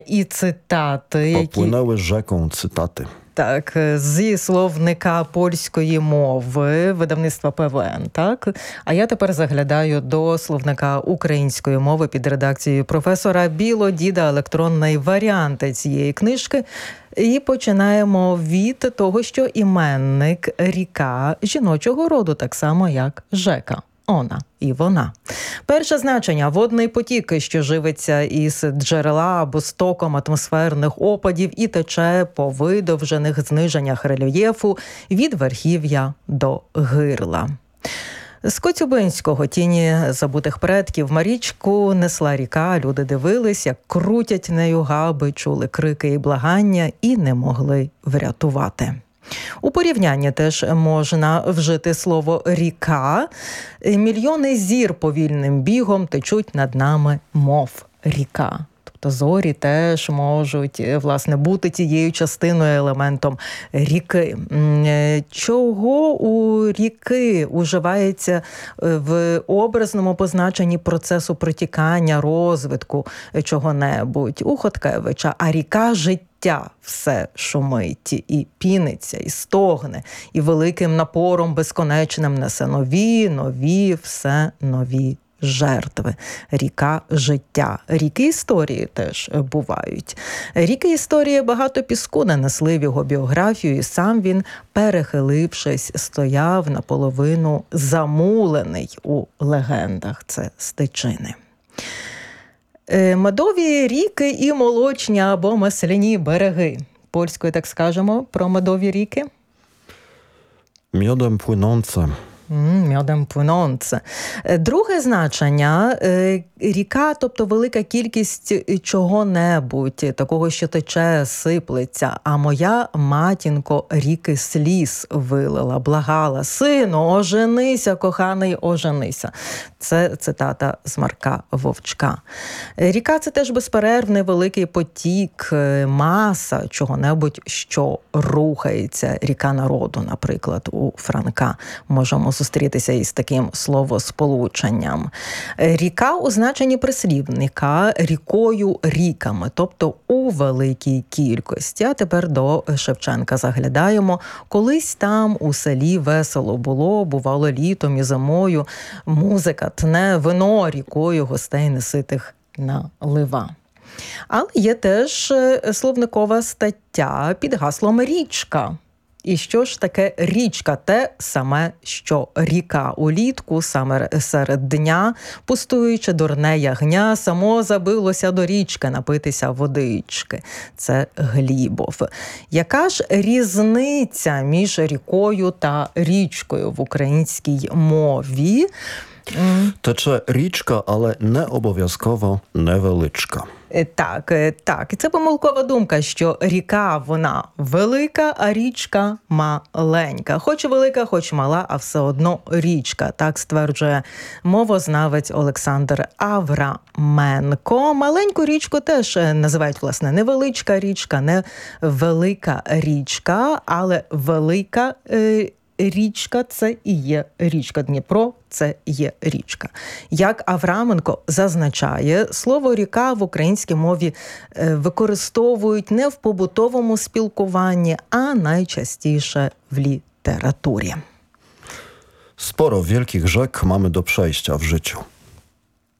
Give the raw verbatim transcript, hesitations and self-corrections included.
І цитати, які... Popłynęły rzeką cytaty. Так, зі словника польської мови, видавництва Пе Ве Ен, так? А я тепер заглядаю до словника української мови під редакцією професора Білодіда, електронний варіант цієї книжки. І починаємо від того, що іменник ріка жіночого роду, так само як жека. Она і вона. Перше значення – водний потік, що живиться із джерела або стоком атмосферних опадів і тече по видовжених зниженнях рельєфу від верхів'я до гирла. З Коцюбинського «Тіні забутих предків» Марічку несла ріка, люди дивились, як крутять нею габи, чули крики і благання і не могли врятувати. У порівнянні теж можна вжити слово «ріка». Мільйони зір повільним бігом течуть над нами, мов ріка. Тобто зорі теж можуть, власне, бути тією частиною, елементом ріки. Чого у ріки уживається в образному позначенні процесу протікання, розвитку чого-небудь? У Хоткевича, а ріка – життя. Все шумить і піниться, і стогне, і великим напором безконечним несе нові, нові, все нові жертви. Ріка життя. Ріки історії теж бувають. Ріки історії багато піску нанесли в його біографію, і сам він, перехилившись, стояв наполовину замулений у легендах. Це стечини. Медові ріки і молочні або масляні береги. Польською так скажемо про медові ріки? Miodem płynące. Мьодем пłynące. Друге значення – ріка, тобто велика кількість чого-небудь, такого, що тече, сиплеться. А моя матінко ріки сліз вилила, благала: сину, оженися, коханий, оженися. Це цитата з Марка Вовчка. Ріка – це теж безперервний великий потік, маса чого-небудь, що рухається. Ріка народу, наприклад, у Франка. Можемо зустрітися із таким словосполученням. Ріка у значенні прислівника рікою, ріками, тобто у великій кількості. А тепер до Шевченка заглядаємо. Колись там у селі весело було, бувало літом і зимою, музика тне, вино рікою гостей неситих налива. Але є теж словникова стаття під гаслом «Річка». І що ж таке річка? Те саме, що ріка. Улітку, саме серед дня, пустуючи дурне ягня, само забилося до річки напитися водички. Це Глібов. Яка ж різниця між рікою та річкою в українській мові? Тече річка, але не обов'язково невеличка. Так, так. І це помилкова думка, що ріка, вона велика, а річка маленька. Хоч велика, хоч мала, а все одно річка. Так стверджує мовознавець Олександр Авраменко. Маленьку річку теж називають, власне, невеличка річка, не велика річка, але велика е, річка – це і є річка. Дніпро – це є річка. Як Авраменко зазначає, слово «ріка» в українській мові використовують не в побутовому спілкуванні, а найчастіше в літературі. Sporo wielkich rzek mamy do przejścia w życiu.